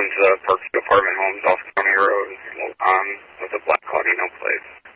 owns Parkview Apartment Homes off County Road with a black Audino plate.